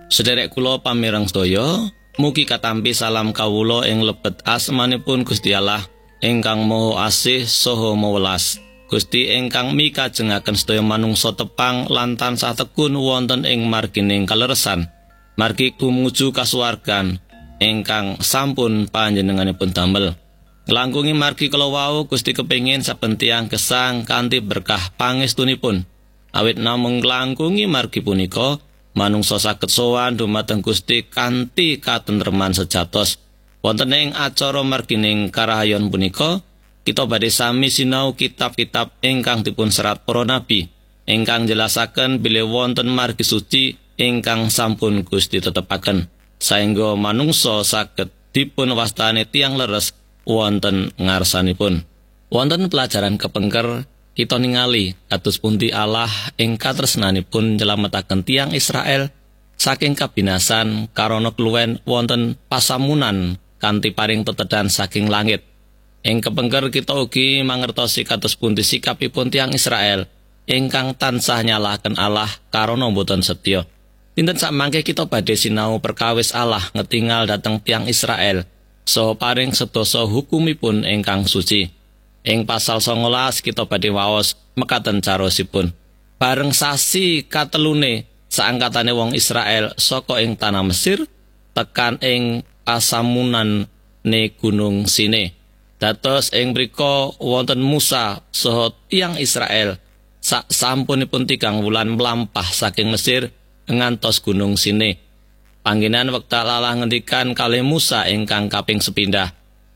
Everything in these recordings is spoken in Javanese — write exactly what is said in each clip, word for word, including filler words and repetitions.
Sederek kula pamireng sedaya, mugi katampi salam kawula ing lebet asmanipun Gusti Allah ingkang Maha Asih saha Mawelas. Gusti ingkang mikajengaken sedaya manungsa tepang lan tansah tekun wonten ing margining kaleresan, margi tumuju kasuwargan ingkang sampun panjenenganipun damel. Nglangkungi margi kala wau Gusti kepengin saben tiyang gesang kanthi berkah pangestunipun. Awit namung nglangkungi margi punika, manungsa saged sowan dumateng Gusti kanthi katentreman sejatos. Wonten ing acara margining karahayon punika, kita badhe sami sinau kitab-kitab ingkang dipun serat para nabi, ingkang jelasaken bilih wonten margi suci ingkang sampun Gusti tetepaken, saengga manungsa saged dipun wastani tiyang leres wonten ngarsanipun. Wonten pelajaran kepengker kita ningali kados pundi Allah ing katresnanipun nyelametaken tiyang Israel saking kabinasan karana kluwen wonten pasamunan kanthi paring tetedan saking langit. Ing kepengker kita ugi mangertosi kados pundi sikapipun tiyang Israel ingkang tansah nyalahaken Allah karana boten setya. Dinten sakmangke kita badhe sinau perkawis Allah ngetingal dhateng tiyang Israel saha paring sedasa hukumipun ingkang suci. Ing pasal songolas kita badhe waos mekaten carosipun. Bareng sasi katelune saangkatane wong Israel saka ing tanah Mesir tekan ing pasamunan ne Gunung Sinai. Dados ing mrika wonten Musa saha tiyang Israel sak sampunipun tigang wulan mlampah saking Mesir ngantos Gunung Sinai. Panggenan wekdal Allah ngendikan kalih Musa ingkang kaping sepindah,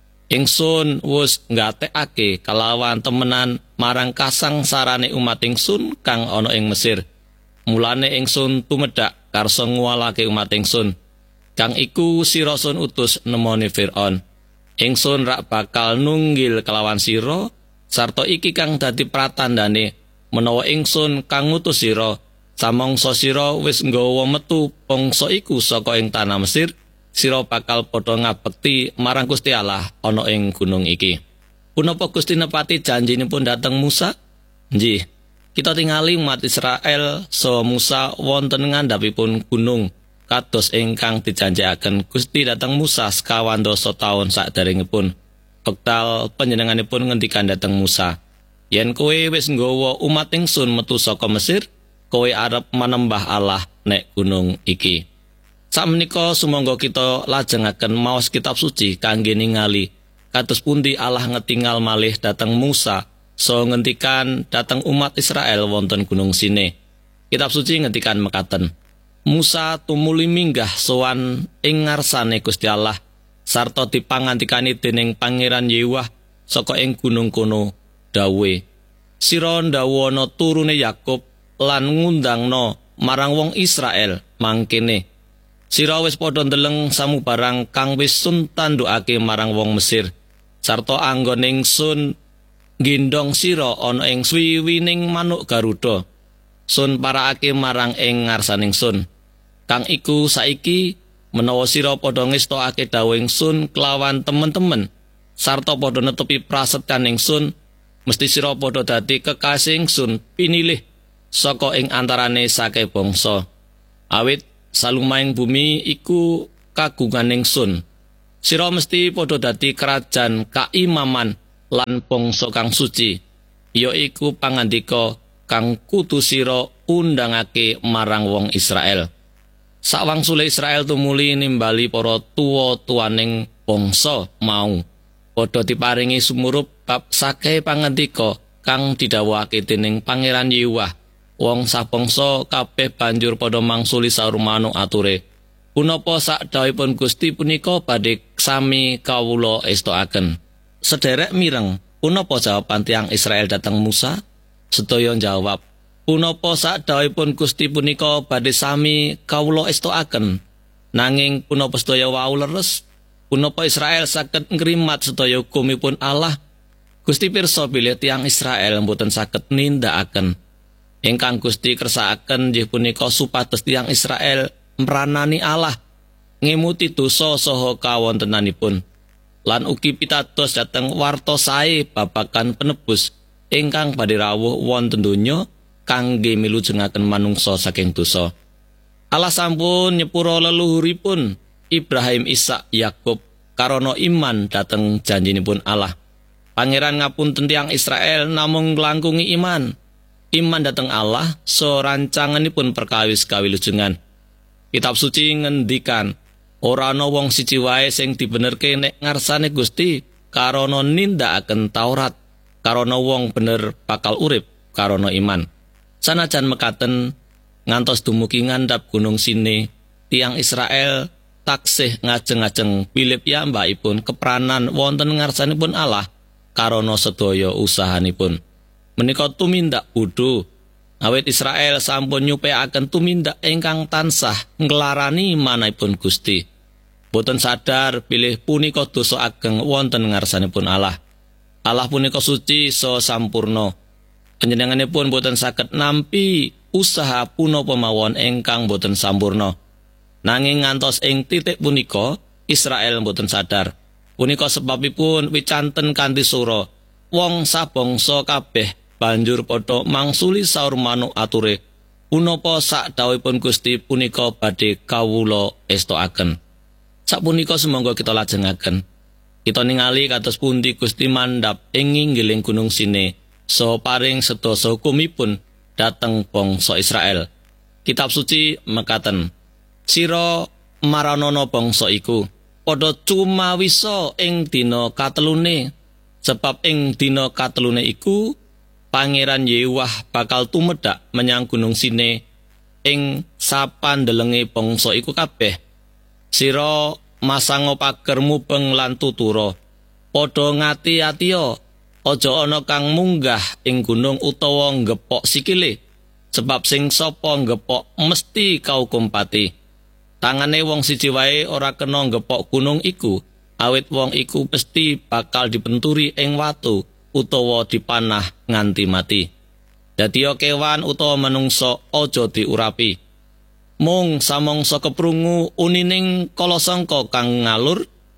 ingsun wus nggatekake kalawan temenan marang kasangsarane umat ingsun kang ana ing Mesir. Mulane ingsun tumedhak karsa nguwalake umat ingsun, kang iku sira sun utus nemoni Firaun. Ingsun rak bakal nunggil kelawan sira, sarta iki kang dadi pratandane menawa ingsun kang ngutus sira, samangsa sira wis nggawa metu bangsa iku saka ing tanah Mesir, sira bakal padha ngabekti marang Gusti Allah ana ing gunung iki. Punapa Gusti nepati janjinipun dhateng Musa? Nggih, kita tingali umat Israel saha Musa wonten ngandhapipun gunung kados ingkang dijanjikaken Gusti dhateng Musa sekawan dasa taun sakderengipun. Wekdal panjenenganipun ngendikan dhateng Musa, yen kowe wis nggawa umat ingsun metu saka Mesir, kowe arep manembah Allah nek gunung iki. Sakmenika sumangga kita lajengaken maos kitab suci kangge ningali kados pundi Allah ngetingal malih dhateng Musa saha ngendikan dhateng umat Israel wonten Gunung Sinai. Kitab suci ngendikan mekaten, Musa tumuli minggah sowan ing ngarsane Gusti Allah sarta dipangantikani dening Pangeran Yewah saka ing gunung kono dawuhe, sira ndawana turune Yakub lan ngundangna marang wong Israel mangkene, sira wis padha ndeleng samubarang kang wis sun tandukake marang wong Mesir, sarta anggone ingsun gendong sira ana ing swiwining manuk Garuda sun parakake marang ing ngarsaning sun. Kang iku saiki menawa sira padha ngestokake dawuh ingsun kelawan temen-temen sarta padha netepi prasetyan ingsun, mesti sira padha dadi kekasih ingsun pinilih saka ing antarane sake bangsa. Awit salumaing bumi iku kagungan ingsun, sira mesti padha dadi kerajaan kaimaman lan bangsa kang suci, ya iku pangandika kang kudu sira undangake marang wong Israel. Sawangsule Israel tumuli nimbali para tuwa-tuwaning bangsa mau, padha diparingi sumurup bab sakehe pangandika kang didhawuhake dening Pangeran Yewah. Wong sabangsa kabeh banjur padha mangsuli saurmano ature, punapa sakdawuhipun Gusti punika badhe sami kawula estokaken. Sederek mireng, punapa jawaban tiyang Israel dhateng Musa? Sedaya jawab, punapa sakdawuhipun Gusti punika badhe sami kawula estokaken. Nanging punapa sedaya wau leres? Punapa Israel saged ngrimat sedaya hukumipun Allah? Gusti pirsa bilih tiyang Israel mboten saged nindakaken. Ingkang Gusti kersakaken nggih punika supados tiyang Israel mranani Allah, ngemuti dosa saha kawontenanipun, lan ugi pitados dhateng warta sae babagan penebus ingkang badhe rawuh wonten donya kangge milujengaken manungsa saking dosa. Allah sampun nyepuro leluhuripun Ibrahim, Ishak, Yakub karana iman dhateng janjinipun Allah. Pangeran ngapunten tiyang Israel namung nglangkungi iman. Iman dhateng Allah so rancanganipun perkawis kawilujengan. Kitab suci ngendikan, ora ana wong siji wae sing dibenerke nek ngarsane Gusti karana nindakaken Taurat. Karana wong bener bakal urip karana iman. Sanajan mekaten ngantos dumugi ngandhap Gunung Sine, tiang Israel taksih ngajeng-ajeng bilih piyambakipun kepranan wonten ngarsanipun Allah karana sedaya usahanipun. Menika tumindak bodho, awit Israel sampun nyupekaken tumindak ingkang tansah nglarani manahipun Gusti. Boten sadar bilih punika dosa ageng wonten ngarsanipun Allah. Allah punika suci so sampurna. Panjenenganipun boten saged nampi usaha punapa mawon ingkang boten sampurna. Nanging ngantos ing titik punika Israel boten sadar. Punika sebabipun wicanten kanthi sura wong sabangsa kabeh banjur padha mangsuli saur manuk ature punapa sakdawuhipun Gusti punika badhe kawula estokaken. Sapunika semangga kita lajengaken. Kita ningali kados pundi Gusti mandhap ing nginggiling Gunung Sine so paring sedasa hukumipun dhateng bangsa Israel. Kitab suci mekaten, sira maranana bangsa iku padha cumawisa ing dina katelune, sebab ing dina katelune iku Pangeran Yewah bakal tumedhak menyang Gunung Sine ing sapandelenge bangsa iku kabeh. Sira masanga pager mubeng lan tutura, padha ngati-atiya aja ana kang munggah ing gunung utawa nggepok sikile, sebab sing sapa nggepok mesti kaukum pati. Tangane wong siji wae ora kena nggepok gunung iku, awit wong iku mesti bakal dipenturi ing watu utawa dipanah nganti mati. Dadi kewan utawa manungsa aja diurapi. Mung samangsa keprungu unining kalosangka kang ngalur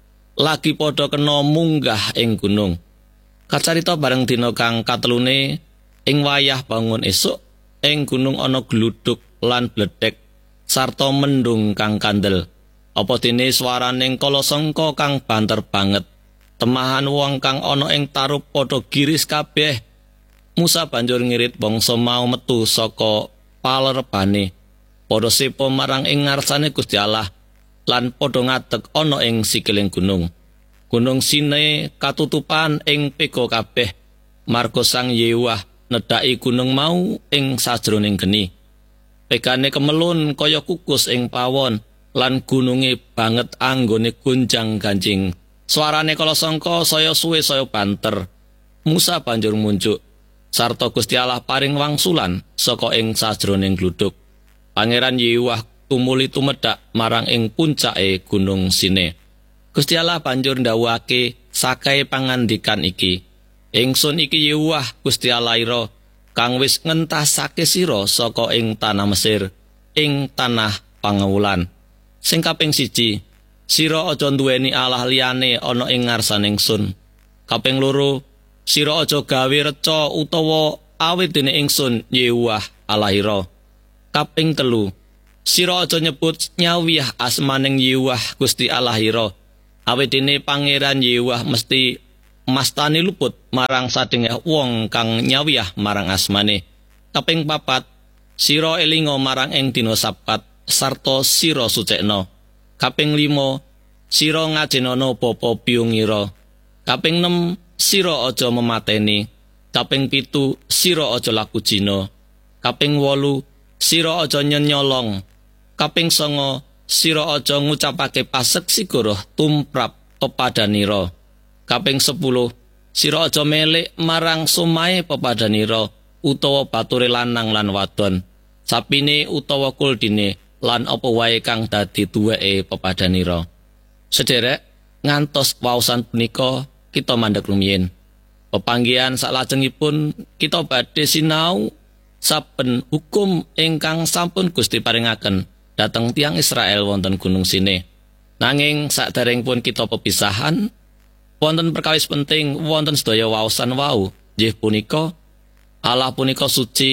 lagi padha kena munggah ing gunung. Kacarita bareng dina kang katelune ing wayah bangun esuk ing gunung ana gluduk lan bledhek sarta mendung kang kandel. Apa dene swaraning kalosangka kang banter banget. Temahan wong kang ana ing tarup padha giris kabeh. Musa banjur ngirit bangsa mau metu saka palerebane. Padha sepo marang ing ngarsane Gusti Allah lan padha ngadeg ana ing sikiling gunung. Gunung Sine katutupan ing peko kabeh. Marga Sang Yewah nedhaki gunung mau ing sajroning geni. Pekane kemelun kaya kukus ing pawon lan gununge banget anggone gonjang-ganjing. Suarane kalosangka saya suwe saya banter. Musa banjur munjuk sarta Gusti Allah paring wangsulan saka ing sajroning gluduk. Pangeran Yewah tumuli tumedhak marang ing puncake Gunung Sine. Gusti Allah banjur ndhawuhake sakae pangandikan iki. Ingsun iki Yewah Gusti Allah ira kang wis ngentasake sira saka ing tanah Mesir, ing tanah pangewulan. Sing kaping siji, sira aja nduweni Allah liyane ana ing ngarsaning ingsun. Kaping loro, sira aja gawe reca utawa awit dene ingsun Yewah Allah ira. Kaping telu, sira aja nyebut nyawiyah asmaning Yewah Gusti Allah ira. Awit dene Pangeran Yewah mesti mastani luput marang sadengah wong kang nyawiyah marang asmane. Kaping papat, sira elinga marang ing dina Sabat sarta sira sucekna. Kaping lima, sira ngajenana bapa biyungira. Kaping enem, sira aja memateni. Kaping pitu, sira aja laku jina. Kaping wolu, sira aja nyenyolong. Kaping sanga, sira aja ngucapake paseksi goroh tumrap pepadanira. Kaping sepuluh, sira aja melek marang sumahe pepadanira utawa bature lanang lan wadon, sapine utawa kuldine lan apa wae kang dadi duweke pepadanira. Sederek, ngantos waosan punika kita mandheg rumiyin. Pepanggihan salajengipun kita badhe sinau saben hukum ingkang sampun Gusti paringaken dhateng tiang Israel wonten Gunung Sine. Nanging saderengipun kita pepisahan, wonten perkawis penting wonten sedaya waosan wau, nggih punika Allah punika suci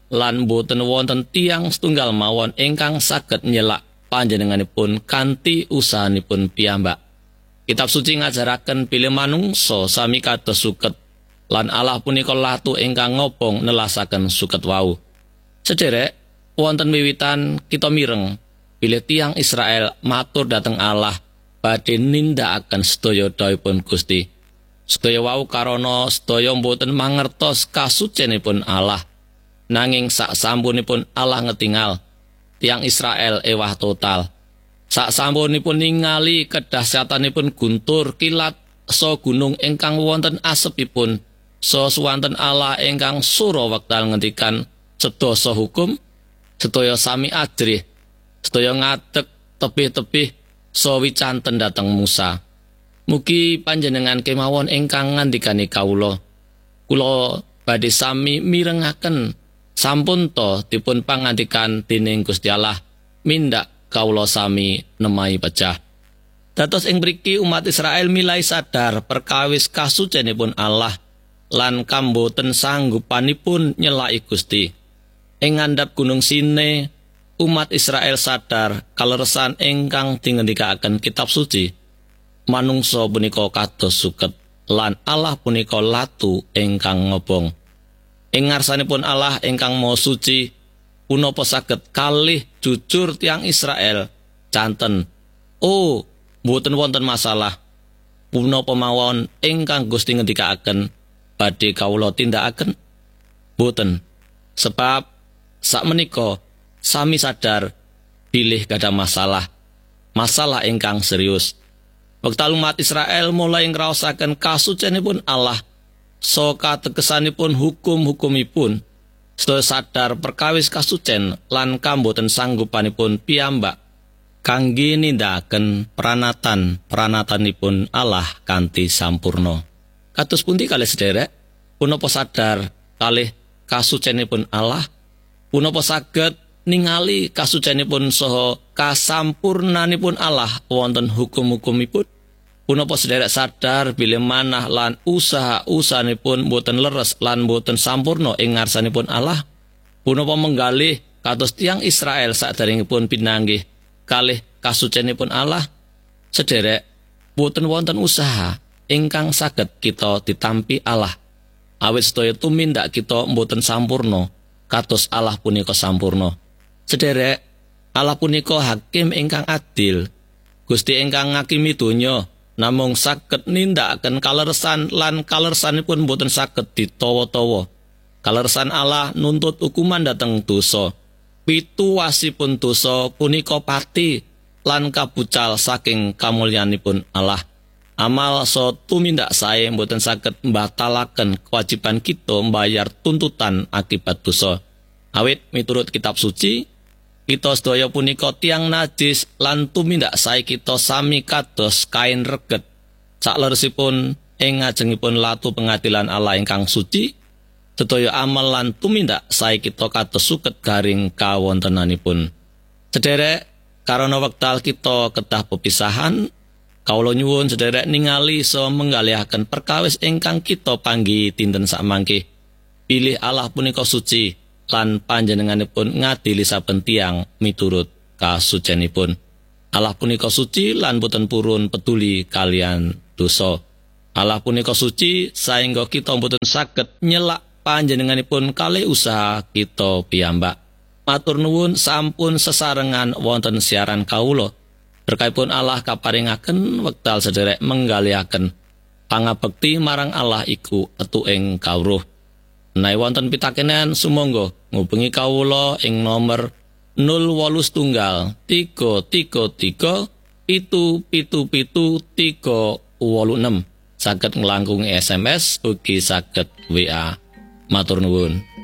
lan boten wonten tiyang setunggal mawon ingkang saged nyelak panjenenganipun kanthi usahanipun piyambak. Kitab suci ngajaraken bilih manungsa sami kados suket, lan Allah punika latu ingkang ngobong nelasaken suket wau. Sederek, wonten wiwitan kita mireng bilih tiyang Israel matur dhateng Allah badhe nindakaken sedaya dawuhipun Gusti. Sedaya wau karana sedaya boten mangertos kasucenipun Allah. Nanging sak sampunipun Allah ngetingal, tiyang Israel ewah total. Sak sampunipun ningali kedahsyatanipun guntur kilat so gunung ingkang wonten asepipun, so suwanten Allah ingkang sura wekdal ngendikan sedasa hukum, sedaya sami ajrih, sedaya ngadeg tebih-tebih so wicanten dhateng Musa. Mugi panjenengan kemawon ingkang ngandikani kawula. Kula badhe sami mirengaken sampun to dipun pangandikan dening Gusti Allah mindak kawula sami nemai pecah. Dados ing mriki umat Israel milai sadar perkawis kasucenipun Allah lan kamboten sanggupanipun nyelaki Gusti. Ing ngandhap Gunung Sinai, umat Israel sadar kaleresan ingkang dingendikaken kitab suci. Manungsa punika kados suket lan Allah punika latu ingkang ngobong. Ing ngarsanipun Allah ingkang Maha Suci, punapa saged kalih jujur tiang Israel canten, "Oh, mboten wonten masalah. Punapa mawon ingkang Gusti ngendikaken badhe kawula tindakaken?" Boten. Sebab sakmenika sami sadar bilih gadah masalah. Masalah ingkang serius. Wekdal umat Israel mulai ngraosaken kasucenipun Allah, so kategesanipun hukum-hukumipun, sedaya sadar perkawis kasucen lan kamboten sanggupanipun piyambak kangge nindakaken pranatan-pranatanipun Allah kanthi sampurna. Kados pundi kalih sederek, punapa sadar kalih kasucenipun Allah, punapa saged ningali kasucenipun saha kasampurnanipun Allah wonten hukum-hukumipun, punapa sederek sadar bilih manah lan usaha-usahanipun boten leres lan boten sampurna ing ngarsanipun Allah, punapa menggalih kados tiyang Israel saderengipun pinanggih kalih kasucenipun Allah. Sederek, boten wonten usaha ingkang saged kita ditampi Allah, awit sedaya tumindak kita boten sampurna kados Allah punika sampurna. Sederek, Allah punika hakim ingkang adil. Gusti ingkang ngakimi donya namung saged nindakaken kaleresan lan kaleresanipun boten saged ditawa-tawa. Kaleresan Allah nuntut hukuman dhateng dosa. Pituwasipun dosa punika pati lan kabucal saking kamulyanipun Allah. Amal so tumindak sae boten saged mbatalaken kewajiban kita mbayar tuntutan akibat dosa. Awit miturut kitab suci, kita sedaya punika tiang najis lan tumindak sae kita sami kados kain reget sakleresipun ing ngajengipun latu pengadilan Allah ingkang suci. Sedaya amal lan tumindak sae kita kados suket garing kawontenanipun. Sederek, karana wekdal kita kedah pepisahan, kawula nyuwun sederek ningali so menggalihaken perkawis ingkang kita panggi dinten sakmangke. Pilih Allah punika suci lan panjenenganipun ngadili saben tiyang miturut kasucenipun. Allah punika suci lan boten purun peduli kalian dosa. Allah punika suci saengga kita boten saged nyelak panjenenganipun kalih usaha kita piyambak. Matur nuwun sampun sesarengan wonten siaran kawula. Berkahipun Allah kaparingaken wekdal sederek menggalihaken pangabekti marang Allah iku etu ing kawruh. Menawi wonten pitakenan sumangga ngubungi kawula ing nomor nol wolu setunggal tiga tiga tiga pitu pitu pitu tiga wolu enem. Saged nglangkungi S M S ugi saged W A. Matur nuwun.